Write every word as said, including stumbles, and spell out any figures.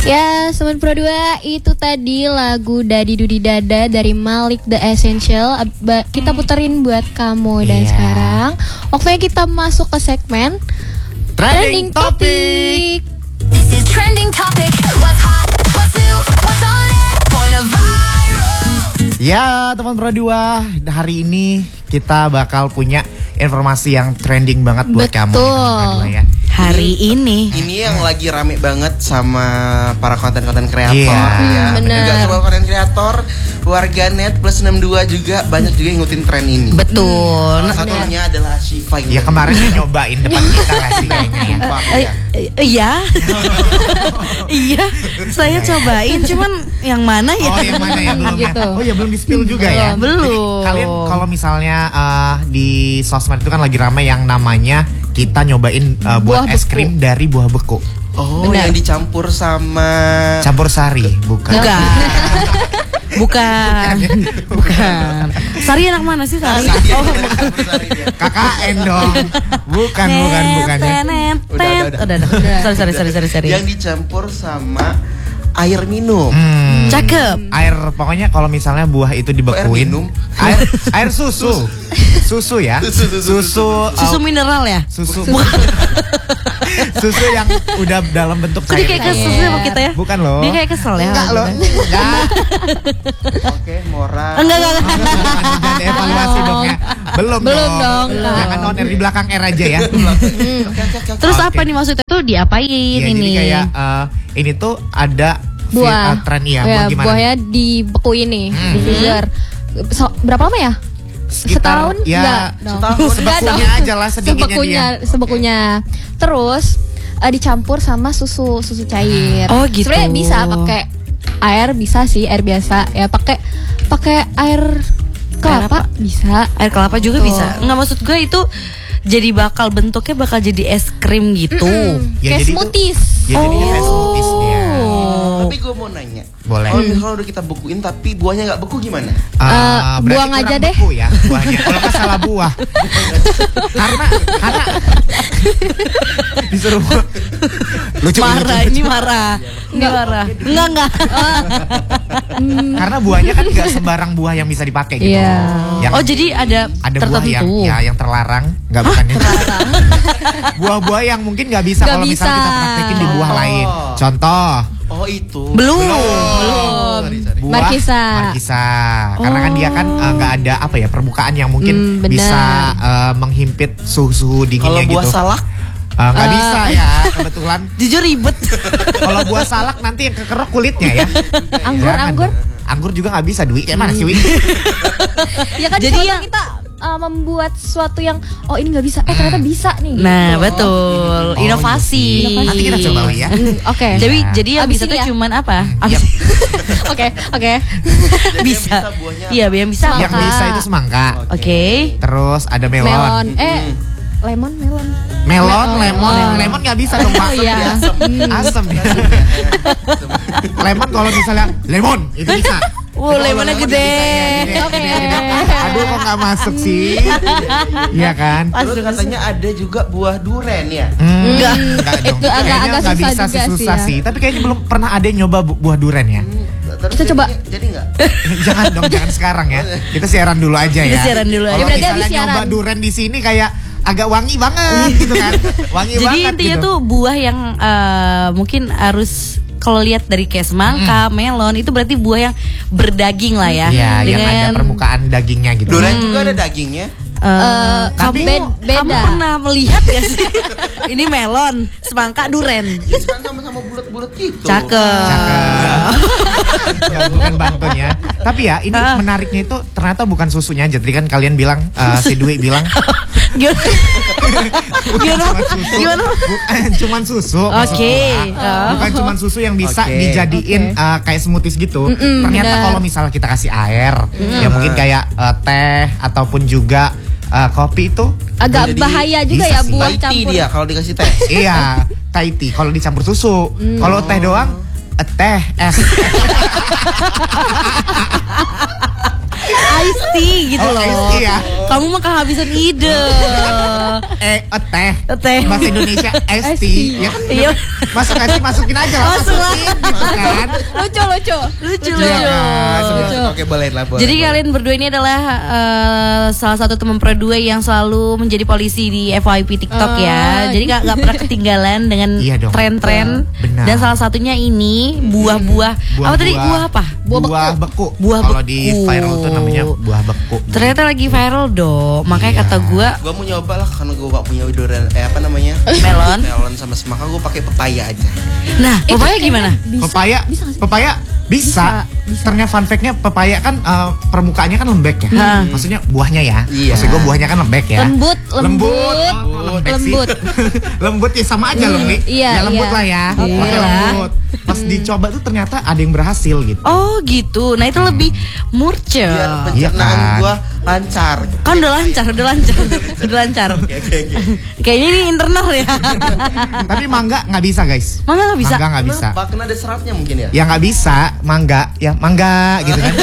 Ya, Sobat Pro dua, itu tadi lagu Dadi Dudi Dada dari Malik The Essential. Kita puterin buat kamu. Dan yeah. sekarang waktunya kita masuk ke segmen Trending, Trending Topic. This is Trending Topic. What's hot, what's new, what's on it, point of viral. Ya, teman Pro dua, hari ini kita bakal punya informasi yang trending banget buat Betul. kamu Pro dua ya. Hari ini Ini yang lagi rame banget sama para konten-konten kreator Iya, ya. bener. Dan juga sama konten kreator, warganet plus enam puluh dua juga banyak juga yang ngikutin tren ini. betul. Salah satunya adalah Shiva. Ya kemarin dia nyobain depan kita lah sih kayaknya ya. Sumpah, Eh, ya. eh, Iya, iya, saya cobain, cuman yang mana ya? Oh yang mana ya belum ya? Gitu. Oh ya belum di spill juga ya. Belum. Jadi, kalian kalau misalnya uh, di sosmed itu kan lagi ramai yang namanya kita nyobain uh, buat Buah es beku. krim dari buah beku. Oh, Benar. yang dicampur sama Campur sari, bukan? Bukan, bukan, bukan. Sari anak mana sih Sari? Oh, campur sari dia. K K N dong. Bukan, bukan, bukannya. Net, Udah, net. udah, Udah, udah. Sorry, sorry, sorry, sorry, sorry. Yang dicampur sama air minum. Hmm. Cakep. Air pokoknya kalau misalnya buah itu dibekuin, Air minum? air air susu, susu ya, Susu, susu, susu, Susu uh, mineral ya? susu, susu yang udah dalam bentuk Kok dia kayak cair. kesel sama kita ya? Bukan loh. Dia kayak kesel ya? Enggak loh. Enggak. Oke, Mora. Enggak, enggak, enggak. Aduh, jangan evaluasi dong ya. Belum, Belum dong. Jangan on air di belakang air aja ya. Oke, oke, oke. Terus Oke. apa nih maksudnya tuh diapain Iya, ini? jadi kayak uh, ini tuh ada Buah. uh, tren ya, Ya, buah gimana? buahnya dibekuin nih Hmm. di freezer. So, berapa lama ya? Sekitar, Setahun? ya, Enggak dong. setahun. Enggak dong. Sebekunya aja lah sedinginnya Sebekunya, sebekunya. Terus uh, dicampur sama susu susu cair. Oh, gitu. Sebenarnya bisa pakai air, bisa sih air biasa. Ya pakai pakai air kelapa bisa. Air kelapa juga Tuh. bisa. Enggak, maksud gue itu jadi bakal bentuknya bakal jadi es krim gitu. Mm-mm. Ya, Kayak jadi smoothies. Ya jadinya kayak smoothies dia. Tapi gue mau nanya. Boleh. Kalau misalnya udah kita bekuin tapi buahnya nggak beku gimana? Uh, Eh, berarti buang kurang aja deh. beku ya buahnya. Kalau nggak salah buah. karena karena disuruh lucu Marah, lucu. ini marah. Ini marah. Enggak, enggak. Karena buahnya kan nggak sembarang buah yang bisa dipakai gitu. Iya. Yang Oh, jadi ada ada buah yang tertentu. ya yang terlarang, nggak bukannya. Buah-buah yang mungkin nggak bisa Nggak kalau misalnya bisa. kita praktekin di buah Oh. lain. Contoh Oh itu. Belum. Belum. Sorry, sorry. buah Markisa. markisa. Karena kan dia kan eh, nggak ada apa ya permukaan yang mungkin Hmm, benar. bisa eh, menghimpit suhu-suhu Kalau dinginnya buah gitu. salak, Eh, nggak bisa ya kebetulan. Jujur ribet. Kalau buah salak nanti yang kekerok kulitnya ya. Anggur, Jangan anggur. dong. Anggur juga nggak bisa, Dwi. Kayak mana sih, Wi? Ya kan Jadi jadi yang- kita uh, membuat sesuatu yang oh ini nggak bisa, eh ternyata bisa nih. Nah, gitu. betul. Oh, Inovasi. iya sih. Nanti kita coba, Wi, ya. Hmm, Oke. Jadi jadi yang Abis bisa ini tuh ya? cuman apa? Iya. Abis- Oke, oke. jadi bisa. yang bisa buahnya. Iya, yang bisa. Semangka. Yang bisa itu semangka. Oke. Terus ada melon. Melon. Eh, lemon, melon. Melon, lemon, Oh. lemon nggak bisa dong, Pak. Oh, iya. Asem ya. Lemon kalau misalnya lemon itu bisa. Wow, lemonnya Lemon gede. bisa, iya, gede, Oke. gede, gede. Aduh kok nggak masuk sih? Iya kan? Terus katanya ada juga buah duren ya. Hmm, Enggak. enggak dong. Itu agak- Kayaknya agak nggak susah bisa juga sih, sih susah ya. sih. Tapi kayaknya belum pernah ada yang nyoba bu- buah duren ya. Terus Kita coba. jadinya- Jadi nggak? Jangan dong, jangan sekarang ya. Kita siaran dulu aja Kita ya. siaran dulu aja. Kalau Ya, berarti misalnya habis nyoba siaran. duren di sini kayak agak wangi banget gitu kan. Wangi Jadi banget intinya gitu. tuh buah yang eh, mungkin harus kalau lihat dari kayak semangka, melon itu berarti buah yang berdaging lah ya. Iya, yang ada Dengan permukaan dagingnya gitu. Duren juga ada dagingnya. eh, Eh, kamu, bed- beda. kamu pernah melihat ya sih? Ini melon, semangka, duren. Ya kan sama-sama bulat-bulat gitu. Cakep. Cakep. Ya, bukan Banten ya. Tapi ya ini Ah. menariknya itu ternyata bukan susunya aja. Tadi kan kalian bilang eh, si Dwi bilang Gimana? Gimana? Cuman susu. Gimana? Bukan cuman susu. maksud Oke. gua. Oh. Bukan cuman susu yang bisa Oke. dijadiin Oke. eh, kayak smoothies gitu. Mm-mm, Ternyata benar. kalau misalnya kita kasih air, ya mungkin kayak eh, teh ataupun juga eh, kopi itu Agak Jadi bahaya juga bisa ya sih. buah Thai tea campur. dia kalau dikasih teh. iya, Thai tea kalau dicampur susu. Kalau teh doang eh, teh es. Ice tea gitu Oh, loh. ice tea ya. Kamu mah kehabisan ide. eh eh, teh. Teh. Bahasa Indonesia es Ice tea. tea. Ya kan? Iya. Masuk aja masukin aja lah. Masuk lah. Masukin gitu. kan? Lucu lucu. Lucu Iya lucu. kan? Oke, Oke boleh lah boleh. Jadi boleh. kalian berdua ini adalah eh, salah satu teman berdua yang selalu menjadi polisi di F Y P TikTok ya. Oh. Jadi gak, gak pernah ketinggalan dengan Iya dong. tren-tren. Benar. Dan salah satunya ini buah-buah. Apa tadi buah apa? Buah, beku. Buah Kalau beku. di viral tuh namanya buah beku. Ternyata lagi viral dong. Makanya Iya. kata gue Gua mau nyoba lah karena gua gak punya durian eh apa namanya? melon. Melon sama semangka gua pakai pepaya aja. Nah, pokoknya gimana? Bisa, Pepaya, bisa nggak sih? pepaya bisa. Ternyata fun fact-nya pepaya kan eh, permukaannya kan lembek ya. Hmm. Maksudnya buahnya ya. Iya. Maksud gue buahnya kan lembek ya. Lembut, lembut. Oh, lembek sih. Lembut. Lembut ya sama aja loh nih. iya, ya lembut iya. lah ya. Oke Pakai lah. lembut. Pas dicoba tuh ternyata ada yang berhasil gitu. Oh gitu. Nah itu lebih murce. Biar Iya pencernaan kan? gua lancar. Kan udah lancar, udah lancar, udah lancar. Oke oke oke. Kayaknya ini internal ya. Tapi mangga nggak bisa guys. Mangga nggak bisa. Mangga nggak bisa. Kenapa? Karena ada seratnya mungkin ya. Ya nggak bisa, mangga, ya mangga gitu kan.